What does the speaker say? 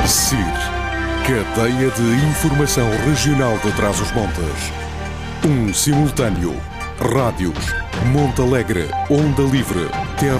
SIR, Cadeia de Informação Regional de Trás-os-Montes. Simultâneo. Rádios. Monte Alegre, Onda Livre.